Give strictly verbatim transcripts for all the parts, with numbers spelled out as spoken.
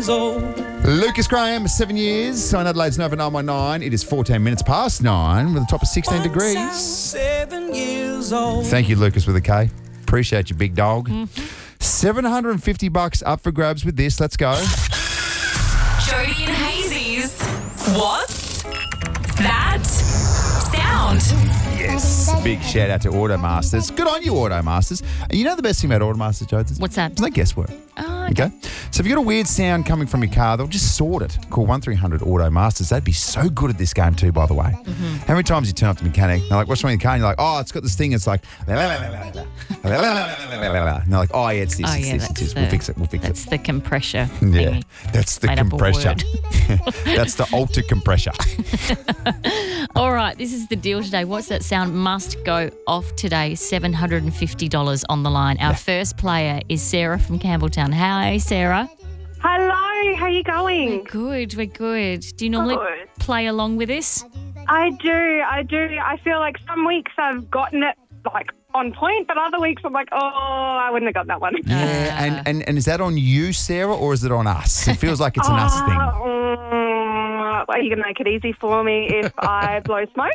years old. Lucas Graham, seven years on Adelaide's Nova nine one nine. It is fourteen minutes past nine with a top of sixteen degrees. Seven years old. Thank you, Lucas with a K. Appreciate you, big dog. Mm-hmm. seven hundred fifty bucks up for grabs with this. Let's go. Jody and Hazy's What's That Sound? Yes. Big shout out to Automasters. Good on you, Automasters. And you know the best thing about Automasters, Jodes? What's that? It's no guesswork. Oh, okay. Okay. So if you've got a weird sound coming from your car, they'll just sort it. Call one three hundred Automasters. They'd be so good at this game too, by the way. Mm-hmm. How many times you turn up to the mechanic, they're like, what's wrong with your car? And you're like, oh, it's got this thing. It's like, and they're like, oh, yeah, it's this, Oh, it's yeah, this, it's that's this. the, We'll fix it, we'll fix That's it. the compressor Yeah, thingy. that's the Made up a compressor. word. That's the alter compressor. All right, this is the deal today. What's that sound must go off today? seven hundred fifty dollars on the line. Our first player is Sarah from Campbelltown. Hi, Sarah. Hello, how you going? Good, we're good. Do you normally Good. play along with this? I do, I do. I feel like some weeks I've gotten it like on point, but other weeks I'm like, oh, I wouldn't have got that one. Yeah, and, and, and is that on you, Sarah, or is it on us? It feels like it's an us thing. Uh, mm, are you going to make it easy for me if I blow smoke?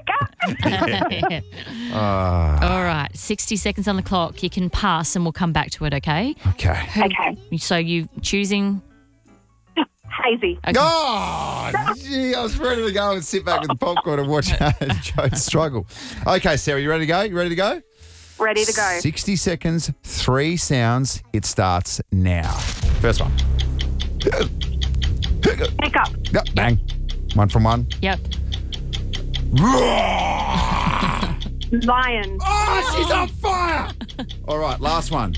All right, sixty seconds on the clock. You can pass and we'll come back to it, okay? Okay. Okay, So you choosing... hazy. Okay. Oh, gee, I was ready to go and sit back with the popcorn and watch Joe struggle. Okay, Sarah, you ready to go? You ready to go? Ready to go. sixty seconds, three sounds. It starts now. First one. Pick up. Yep, bang. One from one. Yep. Lion. Oh, she's on fire. All right, last one.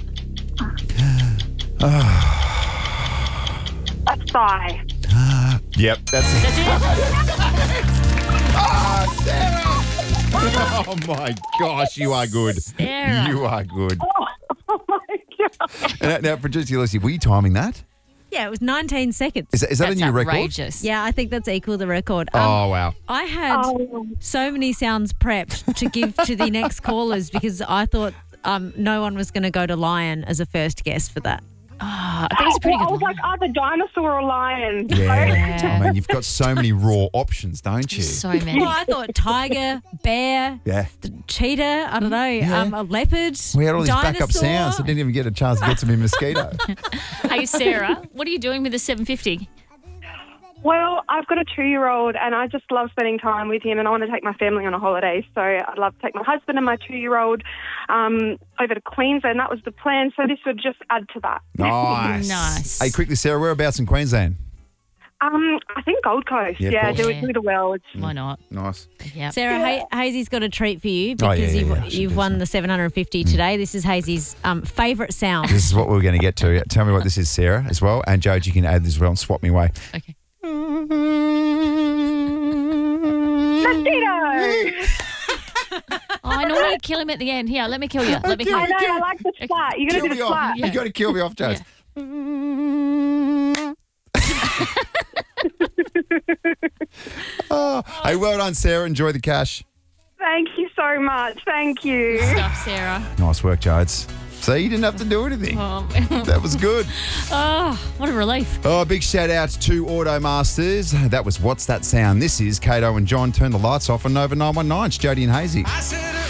A thigh. Yep, that's it. That's it? Oh, Sarah. Oh, my gosh, you are good. Sarah. You are good. Oh my God. Now, now producer Lucy, were you timing that? Yeah, it was nineteen seconds. Is that, is that That's a new record? outrageous. Yeah, I think that's equal to the record. Um, Oh, wow. I had Oh. so many sounds prepped to give to the next callers because I thought um, no one was going to go to lion as a first guess for that. Oh, I think it's a pretty Well, I good was like either dinosaur or lion. Yeah. I mean, you've got so many raw options, don't you? So many. Well, I thought tiger, bear, Yeah. cheetah, I don't know, Yeah. um, a leopard, We had all these dinosaur. backup sounds. I didn't even get a chance to get some in mosquito. Hey, Sarah, what are you doing with the seven fifty? Well, I've got a two-year-old and I just love spending time with him and I want to take my family on a holiday. So I'd love to take my husband and my two-year-old um, over to Queensland. That was the plan. So this would just add to that. Nice. Nice. Hey, quickly, Sarah, whereabouts in Queensland? Um, I think Gold Coast. Yeah, of Yeah, course. do Yeah. it do the world. Why not? Nice. Yep. Sarah, Ha- Hazy's got a treat for you Oh, because yeah, yeah, you've, yeah, I should you've do won so. the seven hundred fifty today. This is Hazy's um, favourite sound. This is what we we're going to get to. Tell me what this is, Sarah, as well. And Joe, you can add this as well and swap me away. Okay. Mosquito! Oh, I normally kill him at the end. Here, let me kill you. Let me kill I you. know, I like the splat. You're going Kill to do me the off. splat. Yeah. You got to kill me off, Joe. Oh, hey, well done, Sarah. Enjoy the cash. Thank you so much. Thank you. Stuff, Sarah. Nice work, Jodes. See, you didn't have to do anything. Oh, That was good. oh, what a relief. Oh, big shout out to Automasters. That was What's That Sound? This is Kato and John. Turn the lights off on Nova nine one nine. It's Jody and Hazy. I said